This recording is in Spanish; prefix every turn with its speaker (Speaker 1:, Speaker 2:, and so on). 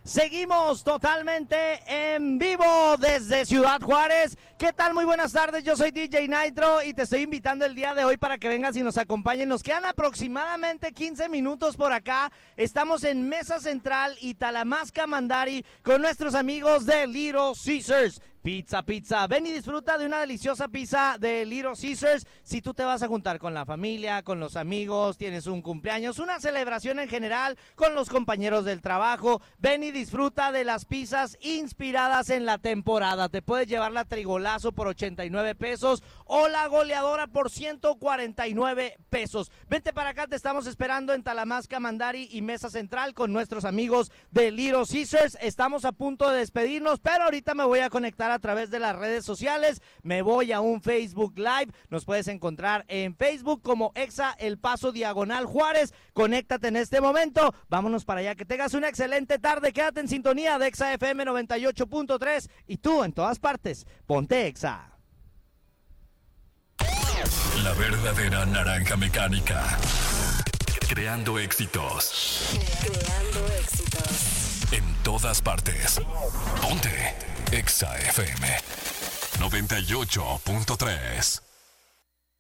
Speaker 1: Seguimos totalmente en vivo desde Ciudad Juárez. ¿Qué tal? Muy buenas tardes, yo soy DJ Nitro y te estoy invitando el día de hoy para que vengas y nos acompañen. Nos quedan aproximadamente 15 minutos por acá. Estamos en Mesa Central y Talamasca Mandari con nuestros amigos de Little Caesars. Pizza. Ven y disfruta de una deliciosa pizza de Little Caesars. Si tú te vas a juntar con la familia, con los amigos, tienes un cumpleaños, una celebración en general, con los compañeros del trabajo, ven y disfruta de las pizzas inspiradas en la temporada. Te puedes llevar la Trigolazo por 89 pesos o la Goleadora por 149 pesos. Vente para acá, te estamos esperando en Talamasca, Mandari y Mesa Central con nuestros amigos de Little Caesars. Estamos a punto de despedirnos, pero ahorita me voy a conectar a través de las redes sociales. Me voy a un Facebook Live. Nos puedes encontrar en Facebook como Exa El Paso Diagonal Juárez. Conéctate en este momento. Vámonos para allá. Que tengas una excelente tarde. Quédate en sintonía de Exa FM 98.3 y tú en todas partes. Ponte Exa.
Speaker 2: La verdadera naranja mecánica. Creando éxitos. En todas partes. Ponte Exa FM 98.3.